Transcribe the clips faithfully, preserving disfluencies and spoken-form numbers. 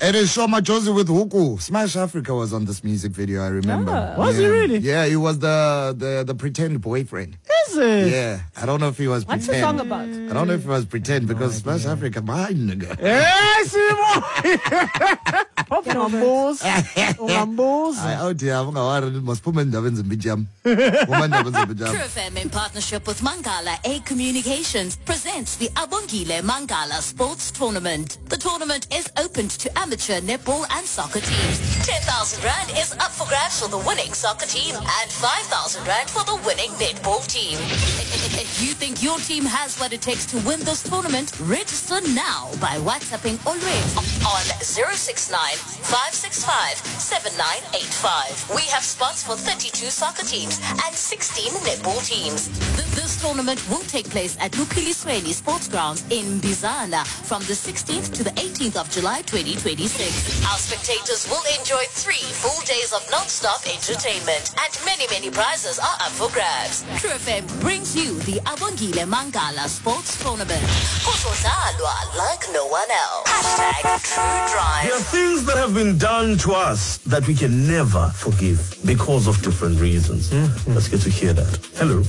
It is Shoma Josie with Huku. Smash Africa was on this music video, I remember. Ah, was he really? Yeah, he was the, the, the pretend boyfriend. Is it? Yeah, I don't know if he was What's pretend. the song about? I don't know if it was pretend because Smash Africa, my nigga. Yes, Ungambos. Ungambos. I out here, I'm going to must put my in bijam. Woman in True bijam. F M in partnership with Mangala A Communications presents the Abongile Mangala Sports Tournament. The tournament is open to amateur netball and soccer teams. ten thousand rand is up for grabs for the winning soccer team and five thousand rand for the winning netball team. If you think your team has what it takes to win this tournament, register now by WhatsApping already on zero six nine, five six five, seven nine eight five. We have spots for thirty-two soccer teams and sixteen netball teams. Th- This tournament will take place at Lukilisweni Sports Grounds in Bizana from the sixteenth to the eighteenth of July twenty twenty-six. Our spectators will enjoy three full days of non-stop entertainment and many, many prizes are up for grabs. True F M brings you the Abongile Mangala Sports Tournament. Kuzodlalwa like no one else. Hashtag True Drive. There are things that have been done to us that we can never forgive because of different reasons. Mm-hmm. Let's get to hear that. Hello.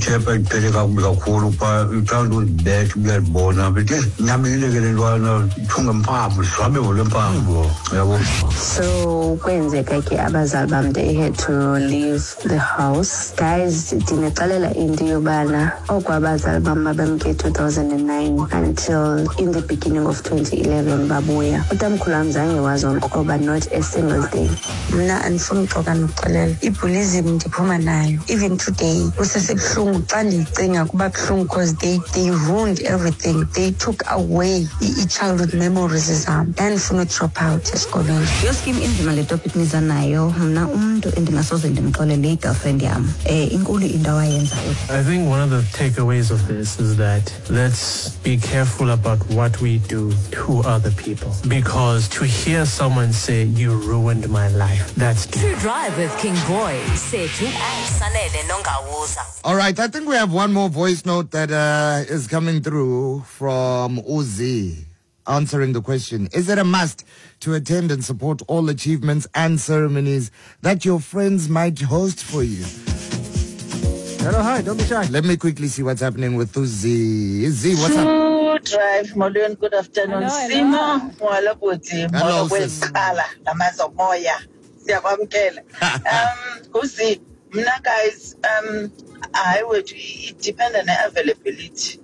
So kwenzeka ke abazali bam they had to leave the house. Guys, ndinexelela into yobana okwabazali bam babemke two thousand nine until in the beginning of twenty eleven babuya. Utamkhulu wam zange wazonqoba not a single day. Mna andifuni uxoka nokuxelela. Ibulizim ndiphuma nayo. Even today usesebuhlungu xa ndicinga kuba buhlungu because they they ruined everything. They took away i childhood memories zam. Andifuna drop out esikolweni. Yoskim indima le topic niza nayo mna umuntu endingasoze ndimxolele igirlfriend yam eh inkulu into awayenzayo. I think one of the takeaways of this is that let's be careful about what we do to other people. Because to hear someone say, you ruined my life, that's True Drive with King Boy, Setu and Sanele Nongawuza. All right, I think we have one more voice note that uh, is coming through from Uzi. Answering the question, is it a must to attend and support all achievements and ceremonies that your friends might host for you? Hello, hi, don't be shy. Let me quickly see what's happening with Uzi. Z, what's up? Good drive, Molwen, good afternoon. Hello, hello. Simo, mwala boti, Hello, mwala sis. wekala, namazo moya. Siyakwamkela. Um, Uzi, mna guys, um, I would, it depends on the availability.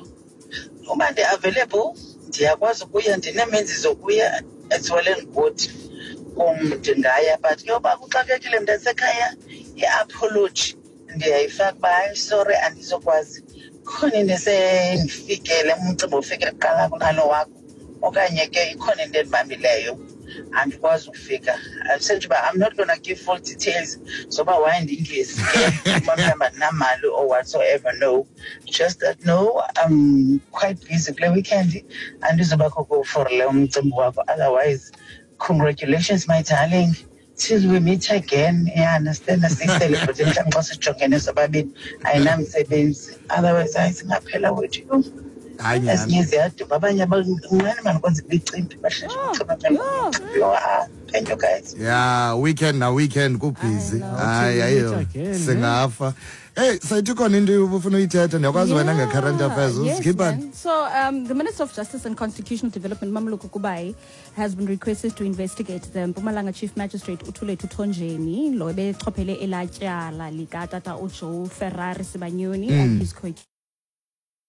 Uma ndi available, ndiyakwazi ukuya ndinemenzi zokuya as well and good um ndingaya but yoba kuxakekile mntasekhaya i-apology ndiyayifaka uba hayi sorry andizokwazi khona into esendifikele umcimbi ufike kuqala kunalo wakho okanye ke ikhona into endibambileyo andikwazi ukufika asenje uba I'm not gonna give full details zoba why ndingezi mhlawumbi andinamali or whatsoever. No, just that no, I'm quite busy kule weekend andizobakho go for le umcimbi wakho. Otherwise, congratulations my darling, till we meet again. Yeah, understand asicelebrate mhlawumbi xa sijongene sobabini ayinamsebenzi. Otherwise hayi singaphela wethu Hayi nyani. ezinye ziyaduma abanye abancane manikwenza imicimbi bahleshe umcimbi. Thank you guys. Yeah, weekend na weekend ku busy. Hayi ayo. Singafa. Hey, sayithu khona into ubufuna uyithetha ndiyakwazi wena nge-current affairs usikhipani. man. So, um, the Minister of Justice and Constitutional Development, Mamluku Kubai, has been requested to investigate the Mpumalanga Chief Magistrate Utulethu Thonjeni, lo ebexhophele elatyala lika Tata uJoe Ferrari Sibanyoni and his co